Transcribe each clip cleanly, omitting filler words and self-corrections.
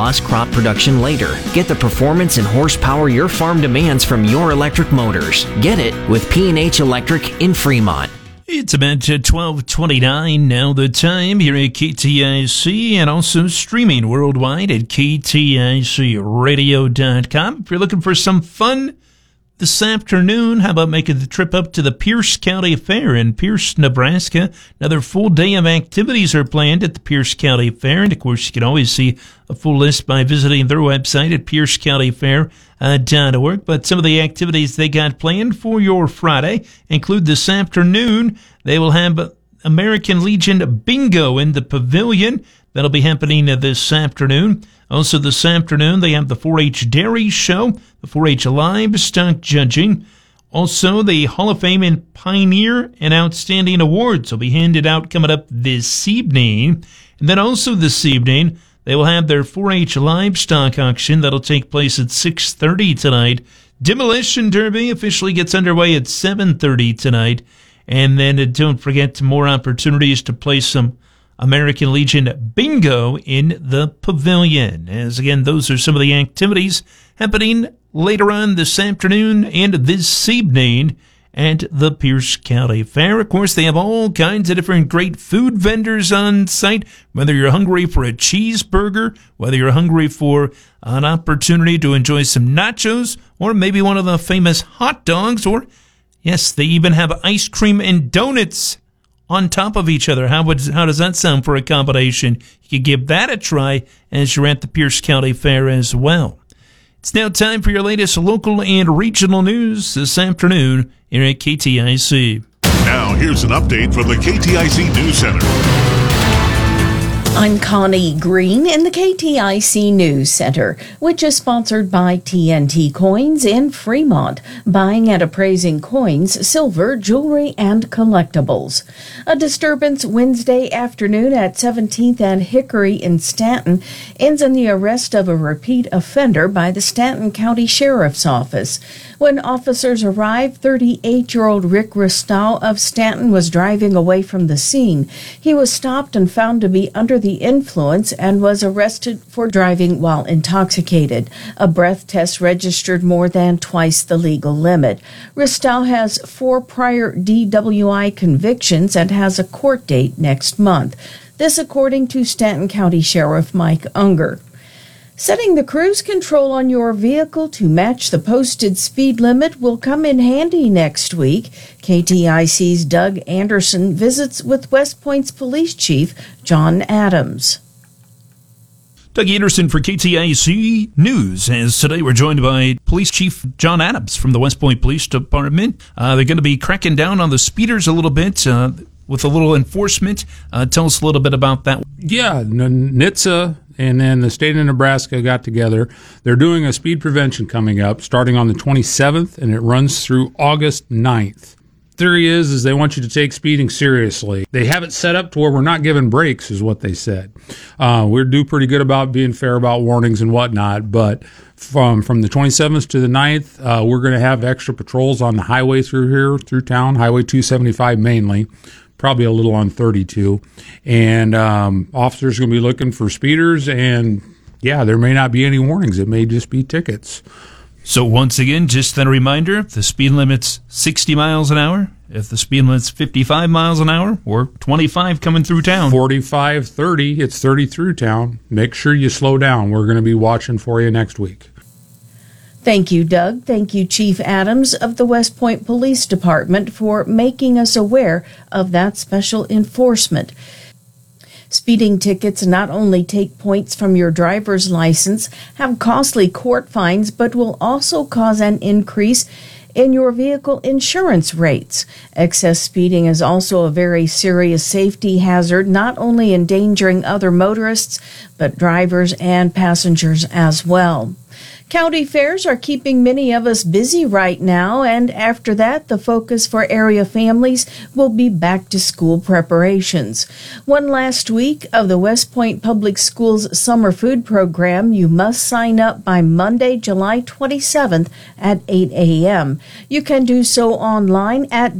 lost crop production later. Get the performance and horsepower your farm demands from your electric motors. Get it with P&H Electric in Fremont. It's about 12:29 now the time here at KTIC, and also streaming worldwide at KTICradio.com. If you're looking for some fun this afternoon, how about making the trip up to the Pierce County Fair in Pierce, Nebraska? Another full day of activities are planned at the Pierce County Fair, and of course you can always see a full list by visiting their website at piercecountyfair.org. But some of the activities they got planned for your Friday include this afternoon. They will have American Legion Bingo in the Pavilion. That'll be happening this afternoon. Also this afternoon, they have the 4-H Dairy Show, the 4-H Livestock Judging. Also, the Hall of Fame and Pioneer and Outstanding Awards will be handed out coming up this evening. And then also this evening, they will have their 4-H Livestock Auction. That'll take place at 6:30 tonight. Demolition Derby officially gets underway at 7:30 tonight. And then don't forget more opportunities to play some American Legion Bingo in the Pavilion. As again, those are some of the activities happening later on this afternoon and this evening at the Pierce County Fair. Of course, they have all kinds of different great food vendors on site, whether you're hungry for a cheeseburger, whether you're hungry for an opportunity to enjoy some nachos, or maybe one of the famous hot dogs, or yes, they even have ice cream and donuts on top of each other. How does that sound for a combination? You could give that a try as you're at the Pierce County Fair as well. It's now time for your latest local and regional news this afternoon here at KTIC. Now here's an update from the KTIC News Center. I'm Connie Green in the KTIC News Center, which is sponsored by TNT Coins in Fremont, buying and appraising coins, silver, jewelry, and collectibles. A disturbance Wednesday afternoon at 17th and Hickory in Stanton ends in the arrest of a repeat offender by the Stanton County Sheriff's Office. When officers arrived, 38-year-old Rick Ristow of Stanton was driving away from the scene. He was stopped and found to be under the influence and was arrested for driving while intoxicated. A breath test registered more than twice the legal limit. Ristow has 4 prior DWI convictions and has a court date next month. This according to Stanton County Sheriff Mike Unger. Setting the cruise control on your vehicle to match the posted speed limit will come in handy next week. KTIC's Doug Anderson visits with West Point's Police Chief John Adams. Doug Anderson for KTIC News. As today we're joined by Police Chief John Adams from the West Point Police Department. They're going to be cracking down on the speeders a little bit with a little enforcement. Tell us a little bit about that. Yeah, NHTSA and then the state of Nebraska got together. They're doing a speed prevention coming up starting on the 27th, and it runs through August 9th. Theory is they want you to take speeding seriously. They have it set up to where we're not giving breaks, is what they said. We do pretty good about being fair about warnings and whatnot, but from the 27th to the 9th, we're going to have extra patrols on the highway through town, Highway 275 mainly. Probably a little on 32, and officers are going to be looking for speeders, and yeah, there may not be any warnings. It may just be tickets. So once again, just a reminder, if the speed limit's 60 miles an hour, if the speed limit's 55 miles an hour, or 25 coming through town. 45, 30, it's 30 through town. Make sure you slow down. We're going to be watching for you next week. Thank you, Doug. Thank you, Chief Adams of the West Point Police Department, for making us aware of that special enforcement. Speeding tickets not only take points from your driver's license, have costly court fines, but will also cause an increase in your vehicle insurance rates. Excess speeding is also a very serious safety hazard, not only endangering other motorists, but drivers and passengers as well. County fairs are keeping many of us busy right now, and after that, the focus for area families will be back-to-school preparations. One last week of the West Point Public Schools Summer Food Program, you must sign up by Monday, July 27th at 8 a.m. You can do so online at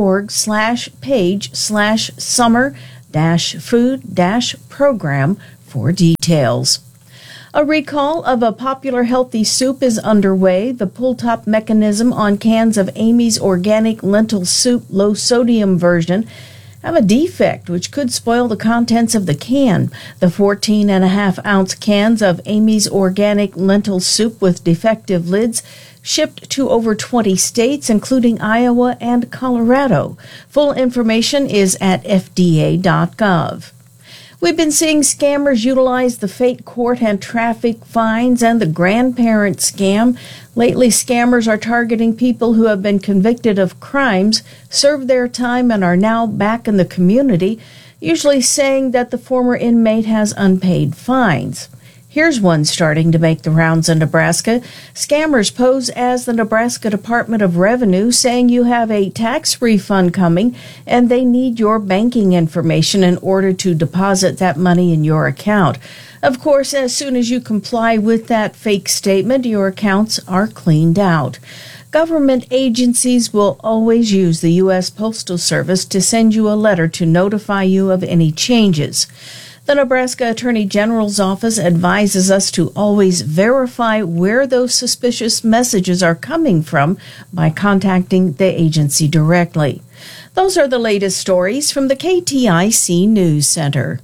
wpcadets.org/page/summer-food-program for details. A recall of a popular healthy soup is underway. The pull-top mechanism on cans of Amy's Organic Lentil Soup low-sodium version have a defect which could spoil the contents of the can. The 14.5-ounce cans of Amy's Organic Lentil Soup with defective lids shipped to over 20 states, including Iowa and Colorado. Full information is at fda.gov. We've been seeing scammers utilize the fake court and traffic fines and the grandparent scam. Lately, scammers are targeting people who have been convicted of crimes, served their time, and are now back in the community, usually saying that the former inmate has unpaid fines. Here's one starting to make the rounds in Nebraska. Scammers pose as the Nebraska Department of Revenue, saying you have a tax refund coming and they need your banking information in order to deposit that money in your account. Of course, as soon as you comply with that fake statement, your accounts are cleaned out. Government agencies will always use the U.S. Postal Service to send you a letter to notify you of any changes. The Nebraska Attorney General's office advises us to always verify where those suspicious messages are coming from by contacting the agency directly. Those are the latest stories from the KTIC News Center.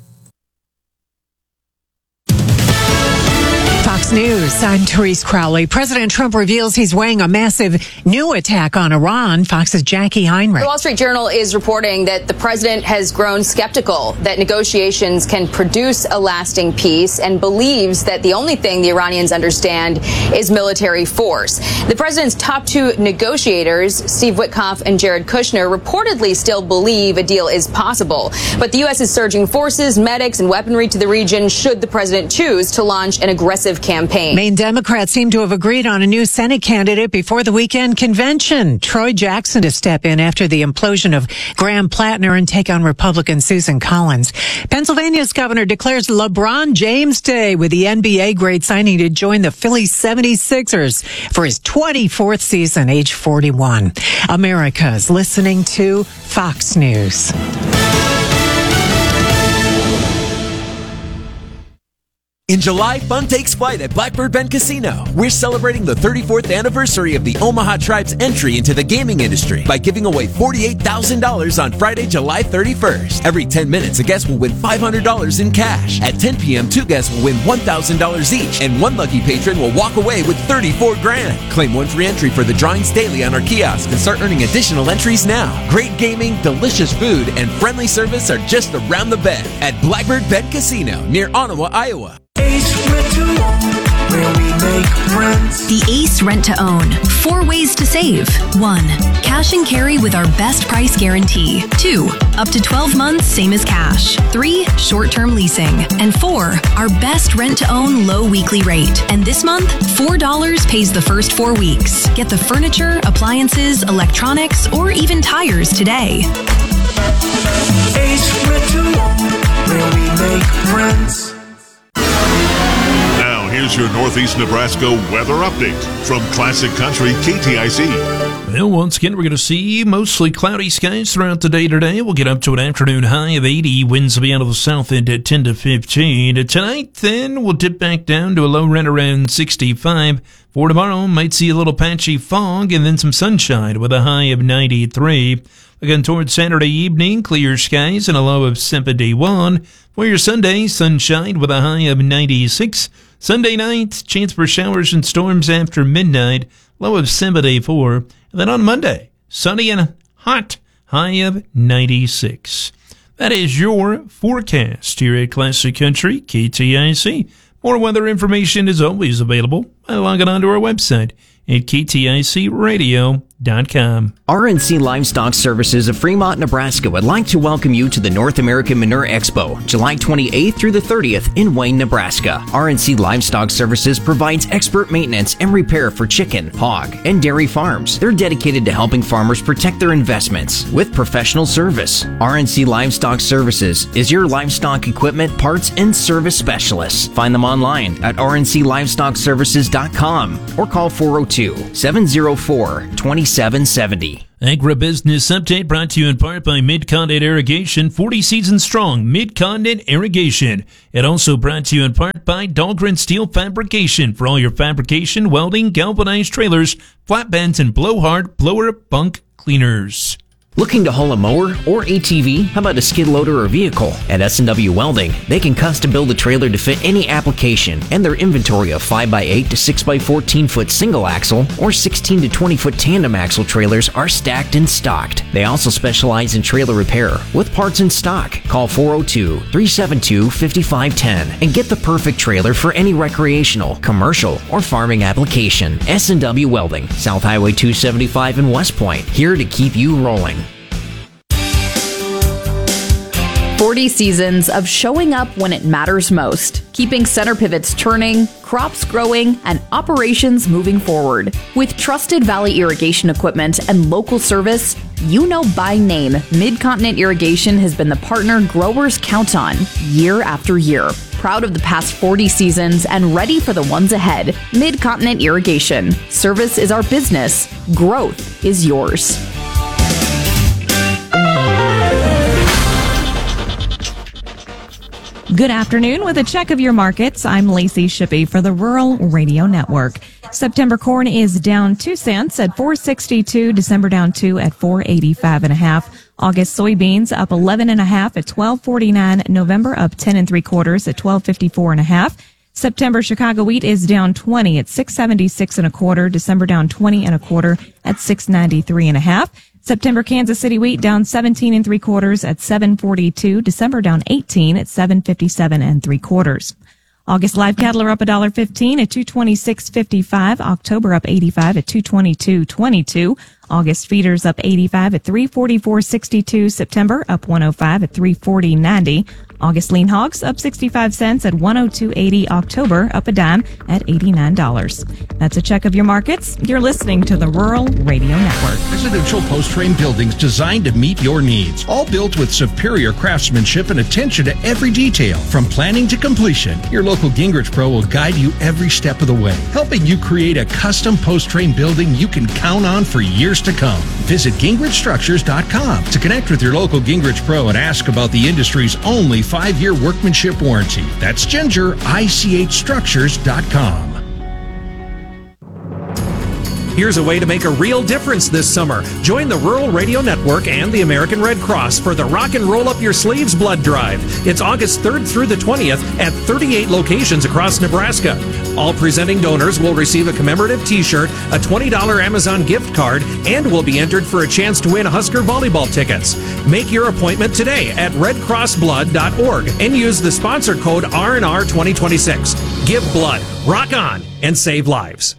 Fox News, I'm Therese Crowley. President Trump reveals he's weighing a massive new attack on Iran. Fox's Jackie Heinrich. The Wall Street Journal is reporting that the president has grown skeptical that negotiations can produce a lasting peace and believes that the only thing the Iranians understand is military force. The president's top two negotiators, Steve Witkoff and Jared Kushner, reportedly still believe a deal is possible. But the U.S. is surging forces, medics, and weaponry to the region should the president choose to launch an aggressive campaign. Maine Democrats seem to have agreed on a new Senate candidate before the weekend convention. Troy Jackson to step in after the implosion of Graham Plattner and take on Republican Susan Collins. Pennsylvania's governor declares LeBron James Day with the NBA grade signing to join the Philly 76ers for his 24th season, age 41. America's listening to Fox News. In July, fun takes flight at Blackbird Bend Casino. We're celebrating the 34th anniversary of the Omaha Tribe's entry into the gaming industry by giving away $48,000 on Friday, July 31st. Every 10 minutes, a guest will win $500 in cash. At 10 p.m., two guests will win $1,000 each, and one lucky patron will walk away with $34,000. Claim one free entry for the drawings daily on our kiosk and start earning additional entries now. Great gaming, delicious food, and friendly service are just around the bend at Blackbird Bend Casino near Ottawa, Iowa. The Ace Rent to Own. 4 ways to save. 1. Cash and carry with our best price guarantee. 2. Up to 12 months, same as cash. 3. Short-term leasing. And 4. Our best rent to own low weekly rate. And this month, $4 pays the first 4 weeks. Get the furniture, appliances, electronics, or even tires today. Ace Rent to Own, where we make rents. Now, here's your Northeast Nebraska weather update from Classic Country KTIC. Well, once again, we're going to see mostly cloudy skies throughout the day today. We'll get up to an afternoon high of 80. Winds will be out of the south end at 10 to 15. Tonight, then, we'll dip back down to a low rent around 65. For tomorrow, might see a little patchy fog and then some sunshine with a high of 93. Again, towards Saturday evening, clear skies and a low of 71. For your Sunday, sunshine with a high of 96. Sunday night, chance for showers and storms after midnight, low of 74. And then on Monday, sunny and hot, high of 96. That is your forecast here at Classic Country KTIC. More weather information is always available by logging on to our website at kticradio.com. RNC Livestock Services of Fremont, Nebraska would like to welcome you to the North American Manure Expo, July 28th through the 30th in Wayne, Nebraska. RNC Livestock Services provides expert maintenance and repair for chicken, hog, and dairy farms. They're dedicated to helping farmers protect their investments with professional service. RNC Livestock Services is your livestock equipment, parts, and service specialist. Find them online at rnclivestockservices.com or call 402-704-2770. Agribusiness Update brought to you in part by Mid-Continent Irrigation, 40 seasons strong, Mid-Continent Irrigation. It also brought to you in part by Dahlgren Steel Fabrication for all your fabrication, welding, galvanized trailers, flatbeds, and blowhard blower bunk cleaners. Looking to haul a mower or ATV? How about a skid loader or vehicle? At S&W Welding, they can custom build a trailer to fit any application, and their inventory of 5x8 to 6x14 foot single axle or 16 to 20 foot tandem axle trailers are stacked and stocked. They also specialize in trailer repair with parts in stock. Call 402-372-5510 and get the perfect trailer for any recreational, commercial, or farming application. S&W Welding, South Highway 275 in West Point, here to keep you rolling. 40 seasons of showing up when it matters most, keeping center pivots turning, crops growing, and operations moving forward. With trusted Valley irrigation equipment and local service, you know by name, Mid-Continent Irrigation has been the partner growers count on year after year. Proud of the past 40 seasons and ready for the ones ahead. Mid-Continent Irrigation. Service is our business. Growth is yours. Good afternoon. With a check of your markets, I'm Lacey Shippey for the Rural Radio Network. September corn is down 2 cents at $4.62. December down 2 at $4.85.5. August soybeans up 11.5 at $12.49. November up 10 3/4 at $12.54.5. September Chicago wheat is down 20 at $6.76 1/4. December down 20 1/4 at $6.93.5. September Kansas City wheat down 17 3/4 at $7.42. December down 18 at $7.57 3/4. August live cattle are up $1.15 at $226.55. October up 85 at $222.22. August feeders up 85 at $344.62. September up 105 at $340.90. August lean hogs up 65 cents at $102.80. October up a dime at $89. That's a check of your markets. You're listening to the Rural Radio Network. Residential post-frame buildings designed to meet your needs. All built with superior craftsmanship and attention to every detail. From planning to completion, your local Gingrich Pro will guide you every step of the way, helping you create a custom post-frame building you can count on for years to come. Visit GingrichStructures.com to connect with your local Gingrich Pro and ask about the industry's only 5-year workmanship warranty. That's GingerICHStructures.com. Here's a way to make a real difference this summer. Join the Rural Radio Network and the American Red Cross for the Rock and Roll Up Your Sleeves Blood Drive. It's August 3rd through the 20th at 38 locations across Nebraska. All presenting donors will receive a commemorative t-shirt, a $20 Amazon gift card, and will be entered for a chance to win Husker volleyball tickets. Make your appointment today at redcrossblood.org and use the sponsor code R&R 2026. Give blood, rock on, and save lives.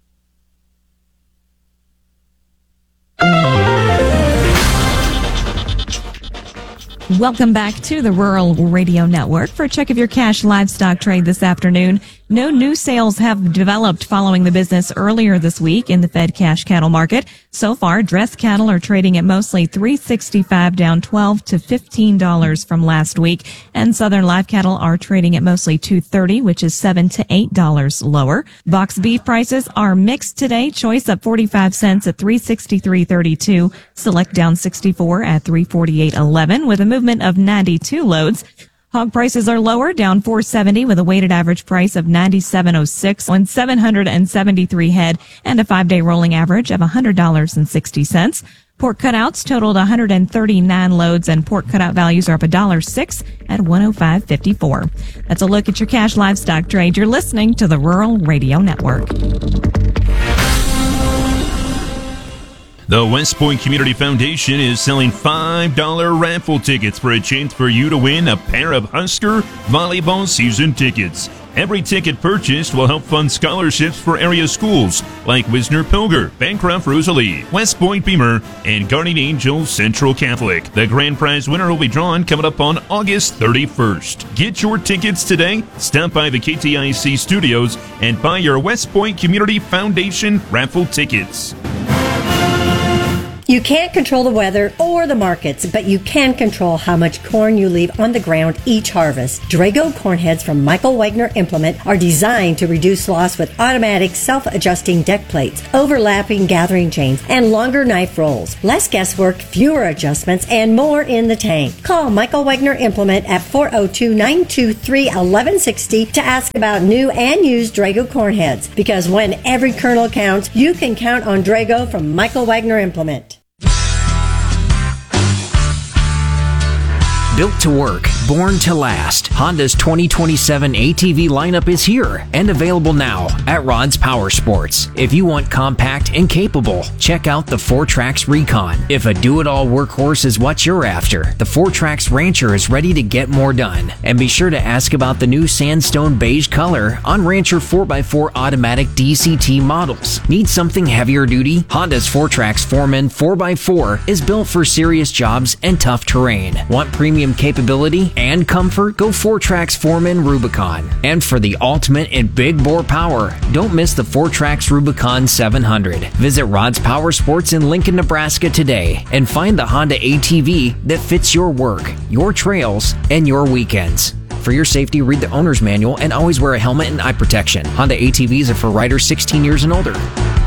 Welcome back to the Rural Radio Network for a check of your cash livestock trade this afternoon. No new sales have developed following the business earlier this week in the Fed cash cattle market. So far, dress cattle are trading at mostly $3.65, down $12 to $15 from last week. And southern live cattle are trading at mostly $2.30, which is $7 to $8 lower. Box beef prices are mixed today. Choice up 45 cents at $363.32. Select down 64 at $348.11 with a movement of 92 loads. Hog prices are lower, down $4.70 with a weighted average price of $97.06 on 773 head and a 5-day rolling average of $100.60. Pork cutouts totaled 139 loads and pork cutout values are up $1.06 at $105.54. That's a look at your cash livestock trade. You're listening to the Rural Radio Network. The West Point Community Foundation is selling $5 raffle tickets for a chance for you to win a pair of Husker volleyball season tickets. Every ticket purchased will help fund scholarships for area schools like Wisner Pilger, Bancroft Rosalie, West Point Beamer, and Guardian Angel Central Catholic. The grand prize winner will be drawn coming up on August 31st. Get your tickets today. Stop by the KTIC studios and buy your West Point Community Foundation raffle tickets. You can't control the weather or the markets, but you can control how much corn you leave on the ground each harvest. Drago corn heads from Michael Wagner Implement are designed to reduce loss with automatic self-adjusting deck plates, overlapping gathering chains, and longer knife rolls. Less guesswork, fewer adjustments, and more in the tank. Call Michael Wagner Implement at 402-923-1160 to ask about new and used Drago corn heads. Because when every kernel counts, you can count on Drago from Michael Wagner Implement. Built to work, born to last, Honda's 2027 ATV lineup is here and available now at Rod's Power Sports. If you want compact and capable, check out the 4Trax Recon. If a do-it-all workhorse is what you're after, the 4Trax Rancher is ready to get more done. And be sure to ask about the new sandstone beige color on Rancher 4x4 automatic DCT models. Need something heavier duty? Honda's 4Trax Foreman 4x4 is built for serious jobs and tough terrain. Want premium capability and comfort? Go 4Trax Foreman Rubicon. And for the ultimate in big bore power, don't miss the 4Trax Rubicon 700. Visit Rod's Power Sports in Lincoln, Nebraska today and find the Honda ATV that fits your work, your trails, and your weekends. For your safety, read the owner's manual and always wear a helmet and eye protection. Honda ATVs are for riders 16 years and older.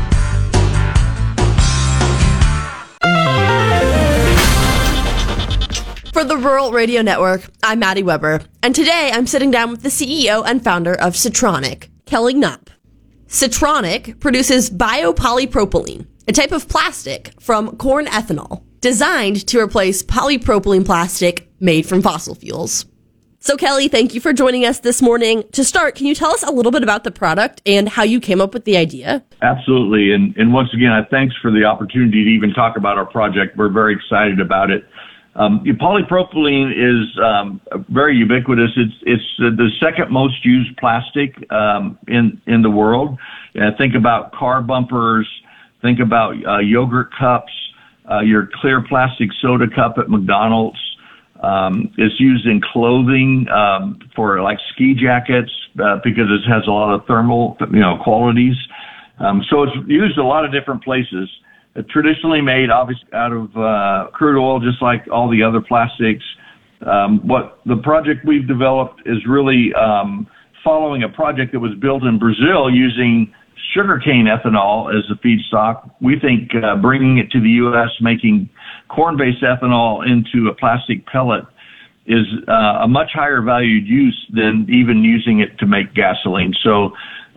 For the Rural Radio Network, I'm Maddie Weber, and today I'm sitting down with the CEO and founder of Citronic, Kelly Knopp. Citronic produces biopolypropylene, a type of plastic from corn ethanol, designed to replace polypropylene plastic made from fossil fuels. So Kelly, thank you for joining us this morning. To start, can you tell us a little bit about the product and how you came up with the idea? Absolutely, and once again, thanks for the opportunity to even talk about our project. We're very excited about it. Polypropylene is very ubiquitous. It's the second most used plastic in the world. Think about car bumpers. Think about yogurt cups. Your clear plastic soda cup at McDonald's. It's used in clothing for like ski jackets because it has a lot of thermal qualities. So it's used a lot of different places. Traditionally made, obviously, out of crude oil, just like all the other plastics. What the project we've developed is really following a project that was built in Brazil using sugarcane ethanol as a feedstock. We think bringing it to the U.S., making corn-based ethanol into a plastic pellet is a much higher valued use than even using it to make gasoline. So,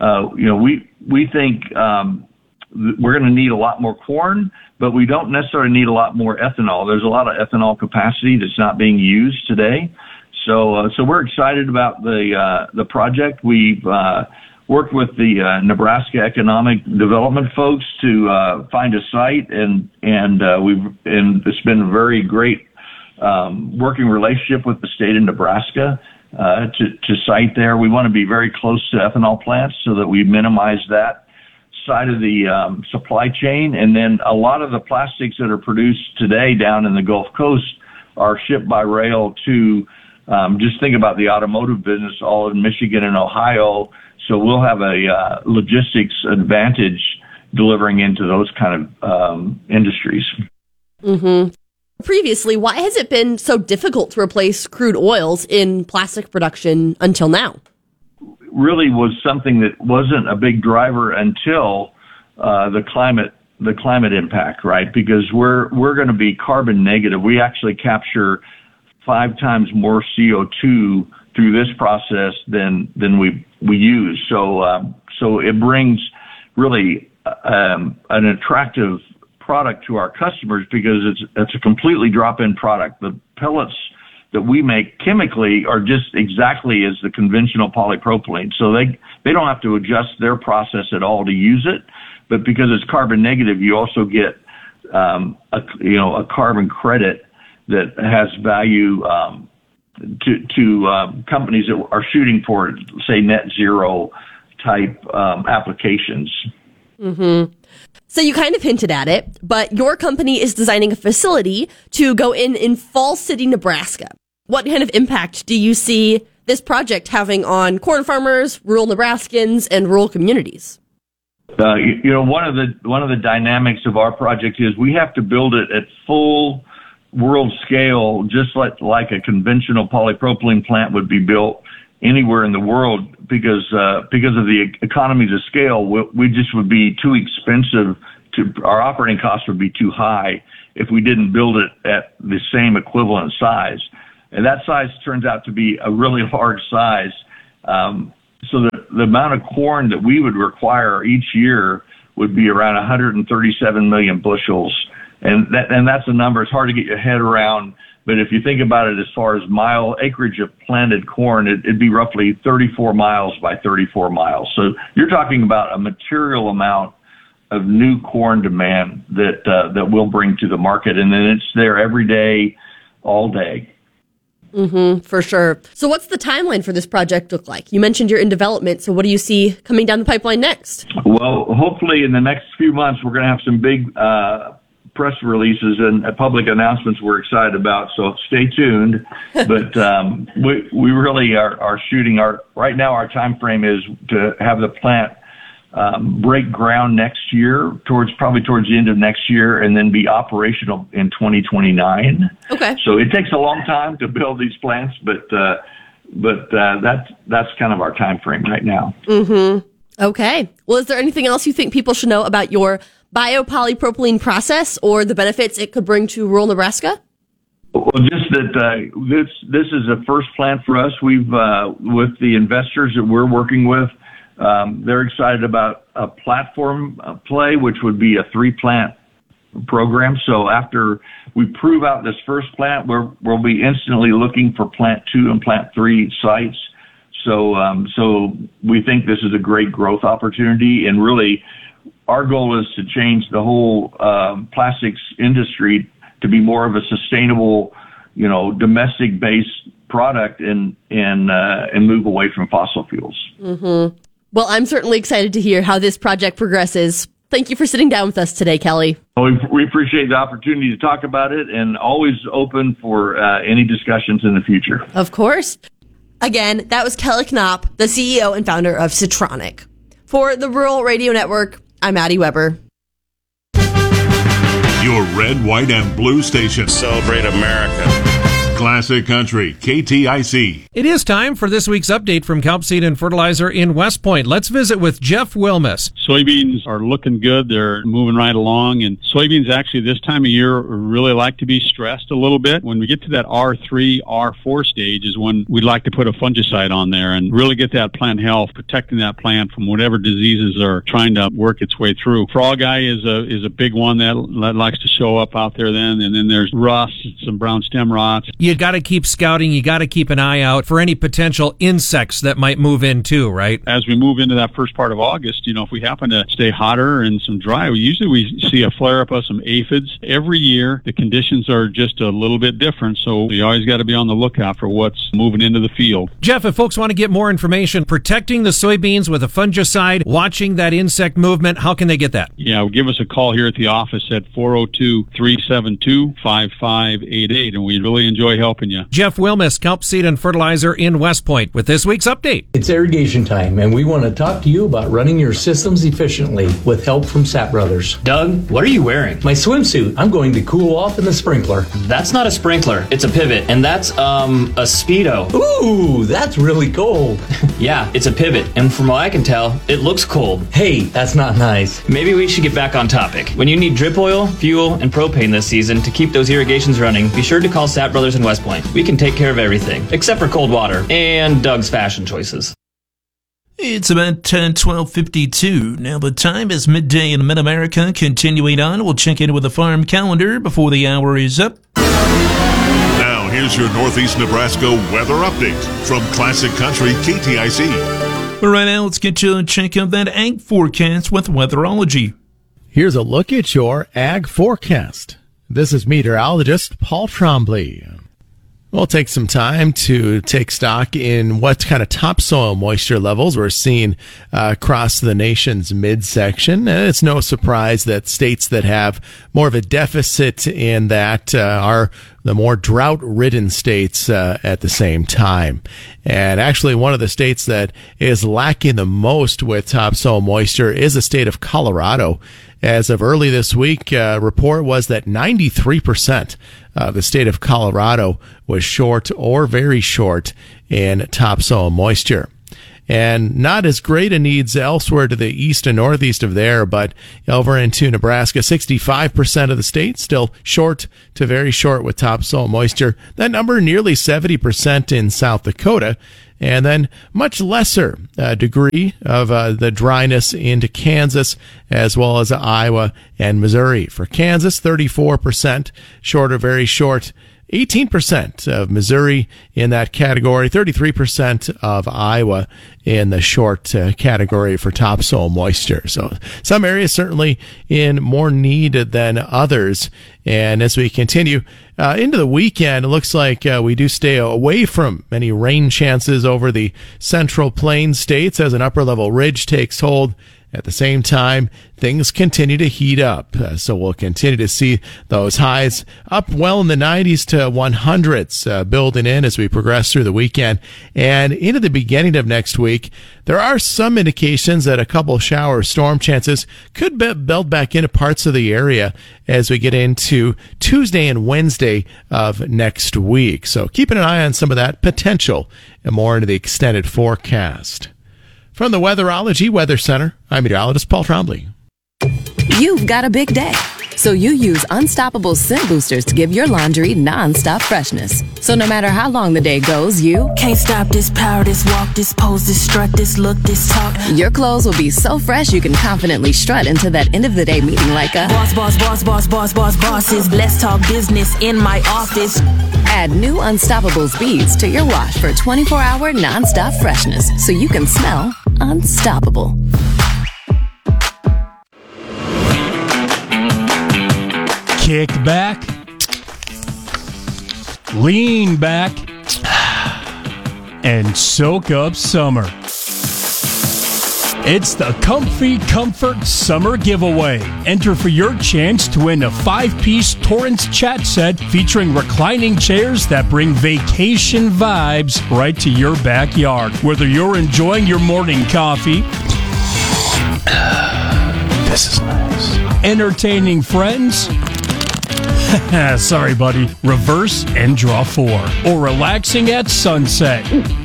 we think we're going to need a lot more corn, but we don't necessarily need a lot more ethanol. There's a lot of ethanol capacity that's not being used today. So we're excited about the project. We've worked with the Nebraska Economic Development folks to find a site, and it's been a very great working relationship with the state of Nebraska to site there. We want to be very close to ethanol plants so that we minimize that side of the supply chain. And then a lot of the plastics that are produced today down in the Gulf Coast are shipped by rail to just think about the automotive business all in Michigan and Ohio. So we'll have a logistics advantage delivering into those kind of industries. Mm-hmm. Previously, why has it been so difficult to replace crude oils in plastic production until now? Really was something that wasn't a big driver until the climate impact, right? Because we're going to be carbon negative. We actually capture 5 times more CO2 through this process than we use. So it brings really an attractive product to our customers because it's a completely drop-in product. The pellets that we make chemically are just exactly as the conventional polypropylene. So they don't have to adjust their process at all to use it. But because it's carbon negative, you also get a carbon credit that has value to companies that are shooting for, say, net zero type applications. Mm-hmm. So you kind of hinted at it, but your company is designing a facility to go in Falls City, Nebraska. What kind of impact do you see this project having on corn farmers, rural Nebraskans, and rural communities? One of the dynamics of our project is we have to build it at full world scale, just like a conventional polypropylene plant would be built anywhere in the world, because of the economies of scale. We just would be too expensive. Our operating costs would be too high if we didn't build it at the same equivalent size. And that size turns out to be a really large size. So the amount of corn that we would require each year would be around 137 million bushels. And that's a number. It's hard to get your head around. But if you think about it as far as mile acreage of planted corn, it'd be roughly 34 miles by 34 miles. So you're talking about a material amount of new corn demand that we'll bring to the market. And then it's there every day, all day. For sure. So what's the timeline for this project look like? You mentioned you're in development, so what do you see coming down the pipeline next? Well, hopefully in the next few months, we're going to have some big press releases and public announcements we're excited about, so stay tuned. But we really are shooting right now our time frame is to have the plant break ground next year, towards the end of next year, and then be operational in 2029. Okay. So it takes a long time to build these plants, but that's kind of our time frame right now. Okay. Well, is there anything else you think people should know about your biopolypropylene process or the benefits it could bring to rural Nebraska? Well, just that this is a first plant for us. We've with the investors that we're working with. They're excited about a platform play, which would be a 3-plant program. So after we prove out this first plant, we'll be instantly looking for plant 2 and plant 3 sites. So we think this is a great growth opportunity, and really our goal is to change the whole plastics industry to be more of a sustainable, domestic-based product and move away from fossil fuels. Well, I'm certainly excited to hear how this project progresses. Thank you for sitting down with us today, Kelly. Well, we appreciate the opportunity to talk about it, and always open for any discussions in the future. Of course. Again, that was Kelly Knopp, the CEO and founder of Citronic. For the Rural Radio Network, I'm Maddie Weber. Your red, white, and blue station. Celebrate America. Classic Country, KTIC. It is time for this week's update from Kelp Seed and Fertilizer in West Point. Let's visit with Jeff Wilmes. Soybeans are looking good. They're moving right along. And soybeans actually this time of year really like to be stressed a little bit. When we get to that R3, R4 stage is when we'd like to put a fungicide on there and really get that plant health, protecting that plant from whatever diseases are trying to work its way through. Frog eye is a big one that likes to show up out there then. And then there's rust, some brown stem rots. You got to keep scouting. You got to keep an eye out for any potential insects that might move in too, right? As we move into that first part of August, if we happen to stay hotter and some dry, we see a flare up of some aphids. Every year, the conditions are just a little bit different, so you always got to be on the lookout for what's moving into the field. Jeff, if folks want to get more information, protecting the soybeans with a fungicide, watching that insect movement, how can they get that? Yeah, give us a call here at the office at 402-372-5588, and we'd really enjoy helping you. Jeff Wilmes, Kelp Seed and Fertilizer in West Point, with this week's update. It's irrigation time, and we want to talk to you about running your systems efficiently with help from Sapp Brothers. Doug, what are you wearing? My swimsuit. I'm going to cool off in the sprinkler. That's not a sprinkler. It's a pivot, and that's, a Speedo. Ooh, that's really cold. Yeah, it's a pivot, and from what I can tell, it looks cold. Hey, that's not nice. Maybe we should get back on topic. When you need drip oil, fuel, and propane this season to keep those irrigations running, be sure to call Sapp Brothers in West Point. We can take care of everything, except for cold water and Doug's fashion choices. It's about 12:52. Now the time is midday in Mid-America. Continuing on, we'll check in with the farm calendar before the hour is up. Now here's your Northeast Nebraska weather update from Classic Country KTIC. But right now, let's get you to check out that ag forecast with Weatherology. Here's a look at your ag forecast. This is meteorologist Paul Trombley. We'll take some time to take stock in what kind of topsoil moisture levels we're seeing across the nation's midsection. And it's no surprise that states that have more of a deficit in that are the more drought-ridden states at the same time. And actually, one of the states that is lacking the most with topsoil moisture is the state of Colorado. As of early this week, report was that 93% of the state of Colorado was short or very short in topsoil moisture. And not as great a needs elsewhere to the east and northeast of there, but over into Nebraska, 65% of the state still short to very short with topsoil moisture. That number nearly 70% in South Dakota. And then much lesser degree of the dryness into Kansas as well as Iowa and Missouri. For Kansas, 34% short or very short. 18% of Missouri in that category, 33% of Iowa in the short category for topsoil moisture. So some areas certainly in more need than others. And as we continue into the weekend, it looks like we do stay away from any rain chances over the Central Plains states as an upper level ridge takes hold. At the same time, things continue to heat up. So we'll continue to see those highs up well in the 90s to 100s building in as we progress through the weekend. And into the beginning of next week, there are some indications that a couple shower storm chances could build back into parts of the area as we get into Tuesday and Wednesday of next week. So keeping an eye on some of that potential and more into the extended forecast. From the Weatherology Weather Center, I'm meteorologist Paul Trombley. You've got a big day, so you use Unstoppable Scent Boosters to give your laundry non-stop freshness. So no matter how long the day goes, you can't stop this power, this walk, this pose, this strut, this look, this talk. Your clothes will be so fresh you can confidently strut into that end of the day meeting like a bosses. Let's talk business in my office. Add new Unstoppables beads to your wash for 24-hour non-stop freshness so you can smell unstoppable. Kick back, lean back, and soak up summer. It's the Comfy Comfort Summer Giveaway. Enter for your chance to win a 5-piece Torrance chat set featuring reclining chairs that bring vacation vibes right to your backyard. Whether you're enjoying your morning coffee, this is nice, entertaining friends, sorry, buddy. Reverse and draw 4. Or relaxing at sunset.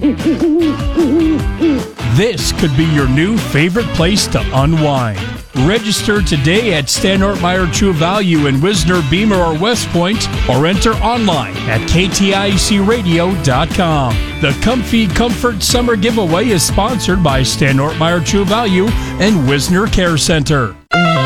This could be your new favorite place to unwind. Register today at Stanhart-Meyer True Value in Wisner, Beamer, or West Point, or enter online at KTICradio.com. The Comfy Comfort Summer Giveaway is sponsored by Stanhart-Meyer True Value and Wisner Care Center.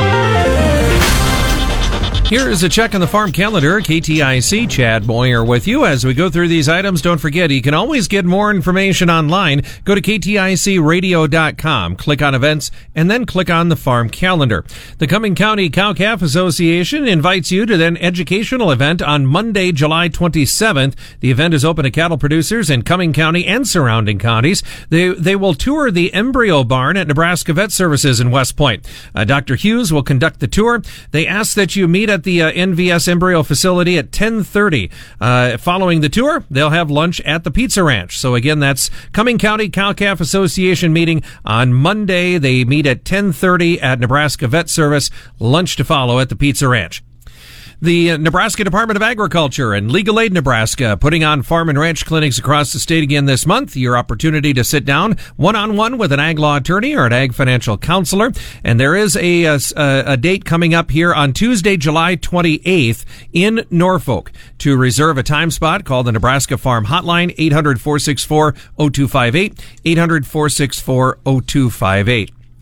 Here is a check on the farm calendar. KTIC, Chad Boyer with you. As we go through these items, don't forget, you can always get more information online. Go to KTICradio.com, click on events, and then click on the farm calendar. The Cumming County Cow-Calf Association invites you to an educational event on Monday, July 27th. The event is open to cattle producers in Cumming County and surrounding counties. They will tour the embryo barn at Nebraska Vet Services in West Point. Dr. Hughes will conduct the tour. They ask that you meet at the NVS embryo facility at 10:30. Following the tour, they'll have lunch at the Pizza Ranch. So again, that's Cumming County Cow-Calf Association meeting on Monday. They meet at 10:30 at Nebraska Vet Service. Lunch to follow at the Pizza Ranch. The Nebraska Department of Agriculture and Legal Aid Nebraska putting on farm and ranch clinics across the state again this month. Your opportunity to sit down one-on-one with an ag law attorney or an ag financial counselor. And there is a date coming up here on Tuesday, July 28th in Norfolk. To reserve a time spot, call the Nebraska Farm Hotline, 800-464-0258, 800-464-0258.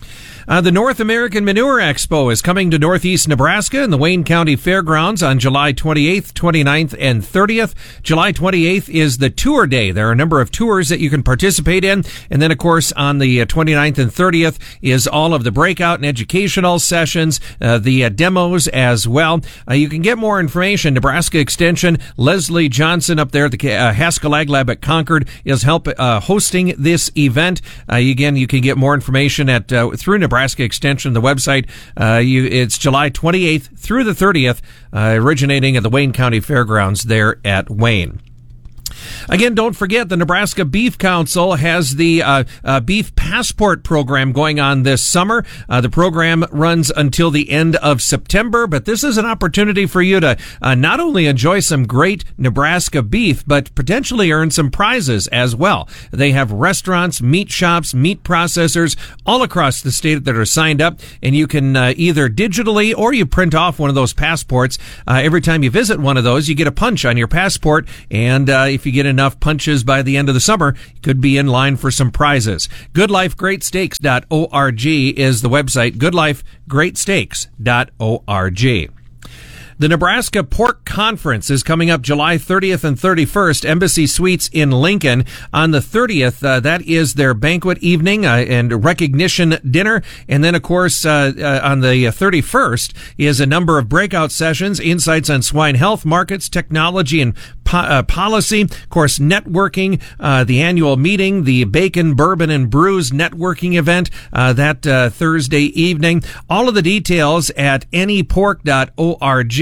The North American Manure Expo is coming to Northeast Nebraska in the Wayne County Fairgrounds on July 28th, 29th, and 30th. July 28th is the tour day. There are a number of tours that you can participate in. And then, of course, on the 29th and 30th is all of the breakout and educational sessions, the demos as well. You can get more information. Nebraska Extension, Leslie Johnson up there at the Haskell Ag Lab at Concord is hosting this event. Again, you can get more information at through Nebraska Extension, the website. It's July 28th through the 30th, originating at the Wayne County Fairgrounds there at Wayne. Again, don't forget the Nebraska Beef Council has the Beef Passport program going on this summer. The program runs until the end of September, but this is an opportunity for you to not only enjoy some great Nebraska beef, but potentially earn some prizes as well. They have restaurants, meat shops, meat processors all across the state that are signed up, and you can either digitally or you print off one of those passports. Every time you visit one of those, you get a punch on your passport, and if you get enough punches by the end of the summer, you could be in line for some prizes. GoodLifeGreatSteaks.org is the website, GoodLifeGreatSteaks.org. The Nebraska Pork Conference is coming up July 30th and 31st, Embassy Suites in Lincoln. On the 30th, that is their banquet evening and recognition dinner. And then, of course, on the 31st is a number of breakout sessions, insights on swine health, markets, technology, and policy. Of course, networking, the annual meeting, the Bacon, Bourbon, and Brews networking event that Thursday evening. All of the details at nepork.org.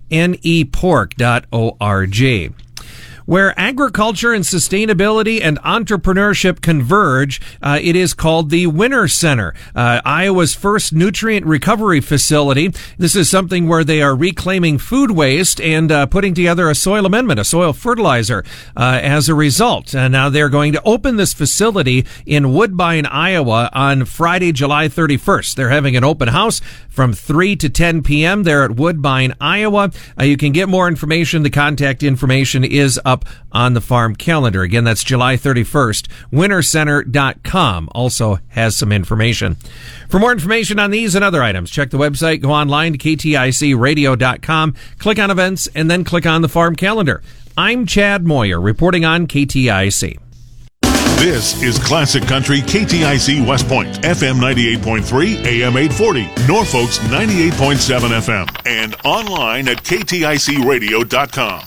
nepork.org. Where agriculture and sustainability and entrepreneurship converge, it is called the Winter Center, Iowa's first nutrient recovery facility. This is something where they are reclaiming food waste and putting together a soil amendment, a soil fertilizer, as a result. Now they're going to open this facility in Woodbine, Iowa on Friday, July 31st. They're having an open house from 3 to 10 p.m. there at Woodbine, Iowa. You can get more information. The contact information is up on the farm calendar. Again, that's July 31st. Wintercenter.com also has some information. For more information on these and other items, check the website, go online to kticradio.com, click on events, and then click on the farm calendar. I'm Chad Moyer reporting on KTIC. This is Classic Country KTIC West Point, FM 98.3, AM 840, Norfolk's 98.7 FM, and online at kticradio.com.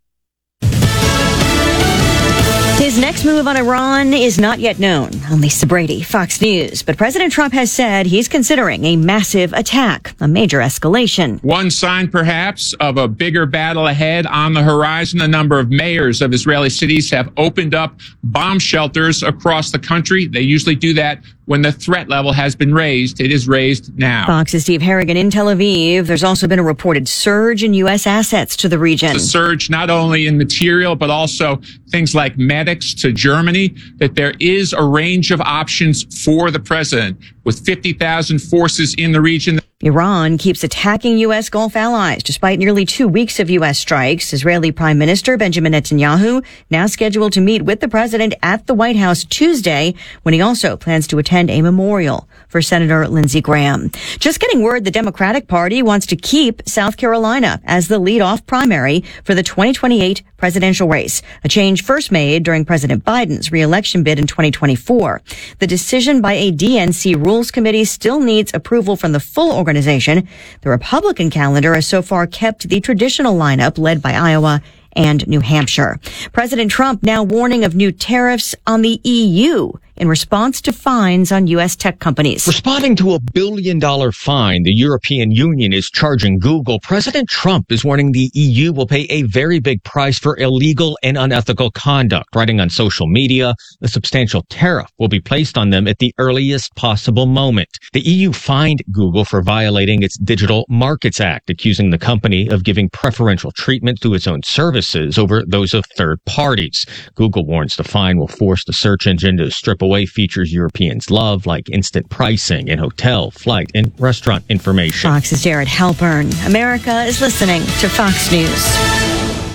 His next move on Iran is not yet known. I'm Lisa Brady, Fox News. But President Trump has said he's considering a massive attack, a major escalation. One sign, perhaps, of a bigger battle ahead on the horizon. A number of mayors of Israeli cities have opened up bomb shelters across the country. They usually do that when the threat level has been raised. It is raised now. Fox's Steve Harrigan in Tel Aviv. There's also been a reported surge in U.S. assets to the region. A surge not only in material, but also things like medics to Germany, that there is a range of options for the president with 50,000 forces in the region. Iran keeps attacking U.S. Gulf allies despite nearly 2 weeks of U.S. strikes. Israeli Prime Minister Benjamin Netanyahu now scheduled to meet with the president at the White House Tuesday, when he also plans to attend a memorial for Senator Lindsey Graham. Just getting word the Democratic Party wants to keep South Carolina as the lead-off primary for the 2028 presidential race, a change first made during President Biden's re-election bid in 2024. The decision by a DNC Rules Committee still needs approval from the full organization. The Republican calendar has so far kept the traditional lineup led by Iowa and New Hampshire. President Trump now warning of new tariffs on the EU in response to fines on U.S. tech companies. Responding to a $1 billion fine the European Union is charging Google, President Trump is warning the EU will pay a very big price for illegal and unethical conduct. Writing on social media, a substantial tariff will be placed on them at the earliest possible moment. The EU fined Google for violating its Digital Markets Act, accusing the company of giving preferential treatment to its own services over those of third parties. Google warns the fine will force the search engine to strip away features Europeans love, like instant pricing and hotel, flight, and restaurant information. Fox's Jared Halpern. America is listening to Fox News.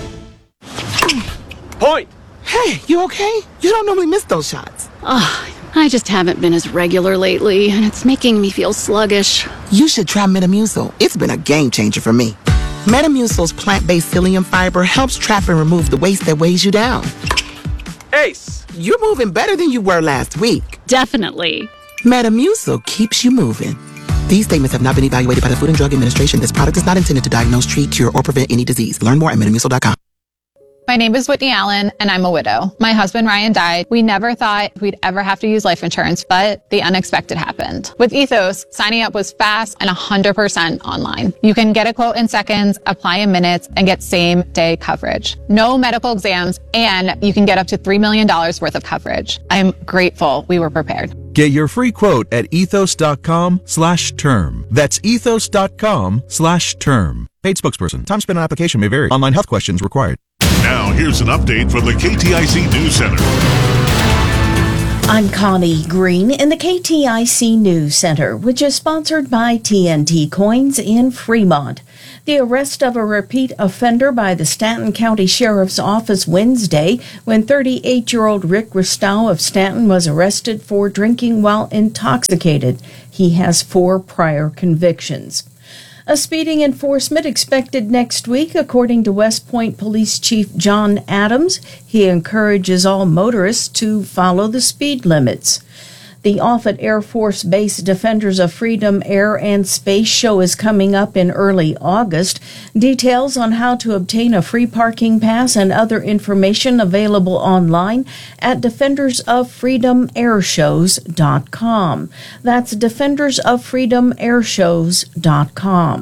Point! Hey, you okay? You don't normally miss those shots. Oh, I just haven't been as regular lately, and it's making me feel sluggish. You should try Metamucil. It's been a game changer for me. Metamucil's plant-based psyllium fiber helps trap and remove the waste that weighs you down. Ace, you're moving better than you were last week. Definitely. Metamucil keeps you moving. These statements have not been evaluated by the Food and Drug Administration. This product is not intended to diagnose, treat, cure, or prevent any disease. Learn more at Metamucil.com. My name is Whitney Allen, and I'm a widow. My husband, Ryan, died. We never thought we'd ever have to use life insurance, but the unexpected happened. With Ethos, signing up was fast and 100% online. You can get a quote in seconds, apply in minutes, and get same-day coverage. No medical exams, and you can get up to $3 million worth of coverage. I'm grateful we were prepared. Get your free quote at ethos.com/term. That's ethos.com/term. Paid spokesperson. Time spent on application may vary. Online health questions required. Now, here's an update from the KTIC News Center. I'm Connie Green in the KTIC News Center, which is sponsored by TNT Coins in Fremont. The arrest of a repeat offender by the Stanton County Sheriff's Office Wednesday, when 38-year-old Rick Ristow of Stanton was arrested for drinking while intoxicated. He has 4 prior convictions. A speeding enforcement expected next week, according to West Point Police Chief John Adams. He encourages all motorists to follow the speed limits. The Offutt Air Force Base Defenders of Freedom Air and Space Show is coming up in early August. Details on how to obtain a free parking pass and other information available online at defendersofFreedomAirshows.com. That's defendersofFreedomAirshows.com.